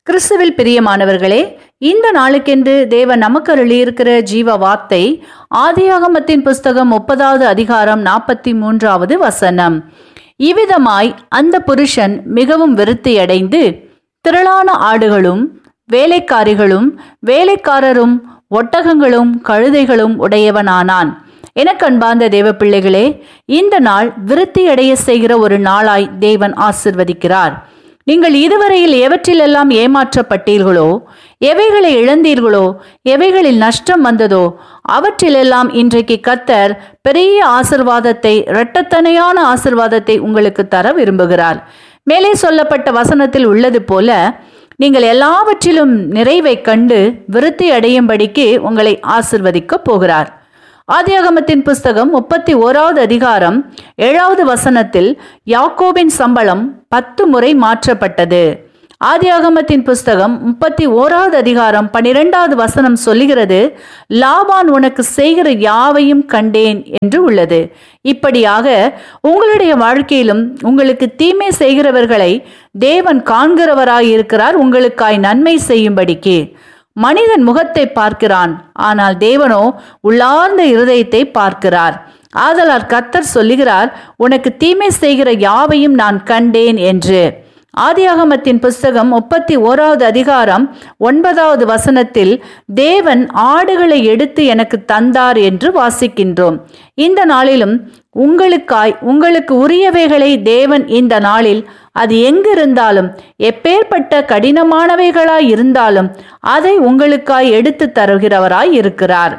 கிறிஸ்துவில் பிரியமானவர்களே, இந்த நாளுக்கென்று தேவன் நமக்கு அருளியிருக்கிற ஜீவ வார்த்தை ஆதியாகமத்தின் புஸ்தகம் 30வது அதிகாரம் 43வது வசனம். இவ்விதமாய் அந்த புருஷன் மிகவும் விருத்தியடைந்து திரளான ஆடுகளும் வேலைக்காரிகளும் வேலைக்காரரும் ஒட்டகங்களும் கழுதைகளும் உடையவனானான். எனக்கு அன்பார்ந்த தேவ பிள்ளைகளே, இந்த நாள் விருத்தியடைய செய்கிற ஒரு நாளாய் தேவன் ஆசிர்வதிக்கிறார். நீங்கள் இதுவரையில் எவற்றிலெல்லாம் ஏமாற்றப்பட்டீர்களோ, எவைகளை இழந்தீர்களோ, எவைகளில் நஷ்டம் வந்ததோ அவற்றிலெல்லாம் இன்றைக்கு கர்த்தர் பெரிய ஆசிர்வாதத்தை, இரட்டத்தனையான ஆசிர்வாதத்தை உங்களுக்கு தர விரும்புகிறார். மேலே சொல்லப்பட்ட வசனத்தில் உள்ளது போல நீங்கள் எல்லாவற்றிலும் நிறைவை கண்டு விருத்தி அடையும்படிக்கு உங்களை ஆசிர்வதிக்க போகிறார். ஆதியாகமத்தின் புஸ்தகம் 31வது அதிகாரம் 7வது வசனத்தில் யாக்கோபின் சம்பளம் 10 முறை மாற்றப்பட்டது. ஆதியாகமத்தின் புஸ்தகம் 31வது அதிகாரம் 12வது வசனம் சொல்லுகிறது, லாபான் உனக்கு செய்கிற யாவையும் கண்டேன் என்று உள்ளது. இப்படியாக உங்களுடைய வாழ்க்கையிலும் உங்களுக்கு தீமை செய்கிறவர்களை தேவன் காண்கிறவராயிருக்கிறார், உங்களுக்காய் நன்மை செய்யும்படிக்கு. மனிதன் முகத்தை பார்க்கிறான், ஆனால் தேவனோ உள்ளார்ந்த இருதயத்தை பார்க்கிறார். ஆதலால் கர்த்தர் சொல்லுகிறார், உனக்கு தீமை செய்கிற யாவையும் நான் கண்டேன் என்று. ஆதியாகமத்தின் புஸ்தகம் 31வது அதிகாரம் 9வது வசனத்தில் தேவன் ஆடுகளை எடுத்து எனக்கு தந்தார் என்று வாசிக்கின்றோம். இந்த நாளிலும் உங்களுக்கு உரியவைகளை தேவன் இந்த நாளில், அது எங்கிருந்தாலும் எப்பேற்பட்ட கடினமானவைகளாய் இருந்தாலும் அதை உங்களுக்காய் எடுத்து தருகிறவராய் இருக்கிறார்.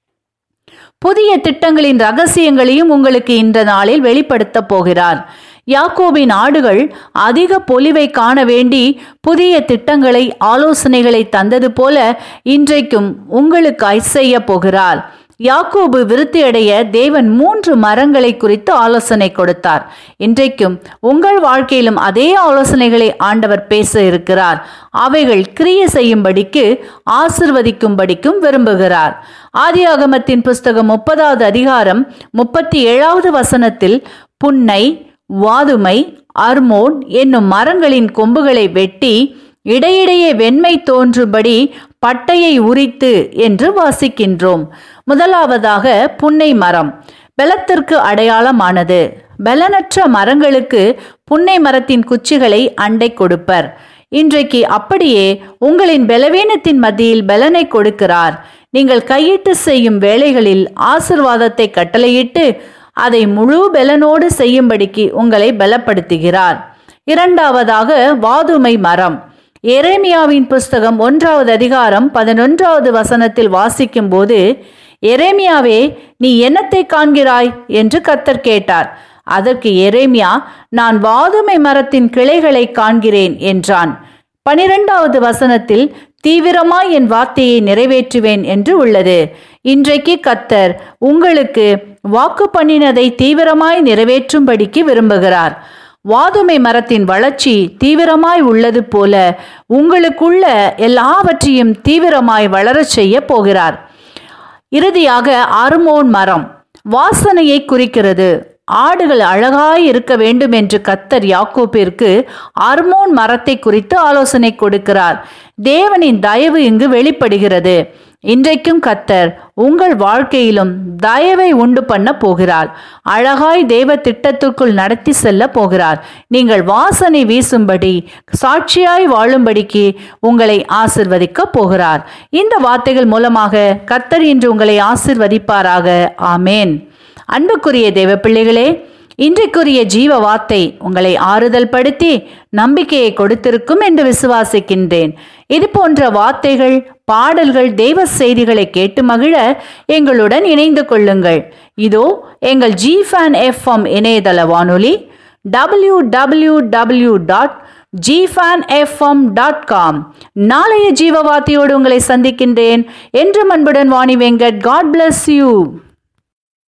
புதிய திட்டங்களின் ரகசியங்களையும் உங்களுக்கு இந்த நாளில் வெளிப்படுத்த போகிறார். யாக்கோபின் ஆடுகள் அதிக பொலிவை காண வேண்டி புதிய திட்டங்களை, ஆலோசனைகளை தந்தது போல இன்றைக்கும் உங்களுக்காய் செய்ய போகிறார். யாக்கோபு விருத்தியடைய தேவன் 3 மரங்களை குறித்து ஆலோசனை கொடுத்தார். இன்றைக்கும் உங்கள் வாழ்க்கையிலும் அதே ஆலோசனைகளை ஆண்டவர் பேச இருக்கிறார். அவைகள் கிரியை செய்யும்படிக்கு, ஆசிர்வதிக்கும்படிக்கும் விரும்புகிறார். ஆதியாகமத்தின் புஸ்தகம் 30வது அதிகாரம் 37வது வசனத்தில் புன்னை, வாதுமை, அர்மோன் என்னும் மரங்களின் கொம்புகளை வெட்டி இடையிடையே வெண்மை தோன்றும்படி பட்டையை உரித்து என்று வாசிக்கின்றோம். முதலாவதாக புன்னை மரம் பலத்திற்கு அடையாளமானது. பலனற்ற மரங்களுக்கு புன்னை மரத்தின் குச்சிகளை அண்டை கொடுப்பர். இன்றைக்கு அப்படியே உங்களின் பலவீனத்தின் மத்தியில் பலனை கொடுக்கிறார். நீங்கள் கையிட்டு செய்யும் வேலைகளில் ஆசிர்வாதத்தை கட்டளையிட்டு அதை முழு பலனோடு செய்யும்படிக்கு உங்களை பலப்படுத்துகிறார். இரண்டாவதாக வாதுமை மரம். எரேமியாவின் புஸ்தகம் 1வது அதிகாரம் 11வது வசனத்தில் வாசிக்கும் போது, எரேமியாவே, நீ என்னத்தை காண்கிறாய் என்று கர்த்தர் கேட்டார். அதற்கு எரேமியா, நான் வாதுமை மரத்தின் கிளைகளை காண்கிறேன் என்றான். 12வது வசனத்தில் தீவிரமாய் என் வார்த்தையை நிறைவேற்றுவேன் என்று உள்ளது. இன்றைக்கு கர்த்தர் உங்களுக்கு வாக்கு பண்ணினதை தீவிரமாய் நிறைவேற்றும்படிக்கு விரும்புகிறார். வாதுமை மரத்தின் வளர்ச்சி தீவிரமாய் உள்ளது போல உங்களுக்குள்ள எல்லாவற்றையும் தீவிரமாய் வளரச் செய்ய போகிறார். இறுதியாக அர்மோன் மரம் வாசனையை குறிக்கிறது. ஆடுகள் அழகாய் இருக்க வேண்டும் என்று கர்த்தர் யாக்கோபிற்கு அர்மோன் மரத்தை குறித்து ஆலோசனை கொடுக்கிறார். தேவனின் தயவு இங்கு வெளிப்படுகிறது. இன்றைக்கும் கர்த்தர் உங்கள் வாழ்க்கையிலும் தயவை உண்டு பண்ண போகிறார். அழகாய் தேவ திட்டத்திற்குள் நடத்தி செல்ல போகிறார். நீங்கள் வாசனை வீசும்படி, சாட்சியாய் வாழும்படிக்கு உங்களை ஆசிர்வதிக்க போகிறார். இந்த வார்த்தைகள் மூலமாக கர்த்தர் இன்று உங்களை ஆசிர்வதிப்பாராக. ஆமேன். அன்புக்குரிய தேவ பிள்ளைகளே, இன்றைக்குரிய ஜீவ வார்த்தை உங்களை ஆறுதல் படுத்தி நம்பிக்கையை கொடுத்திருக்கும் என்று விசுவாசிக்கின்றேன். இது போன்ற வார்த்தைகள், பாடல்கள், தெய்வ செய்திகளை கேட்டு மகிழ எங்களுடன் இணைந்து கொள்ளுங்கள். இதோ எங்கள் GFAN FM இணையதள வானொலி www.gfanfm.com. நாளைய ஜீவ வார்த்தையோடு உங்களை சந்திக்கின்றேன். என்றும் அன்புடன் Vani Venkat. God bless you.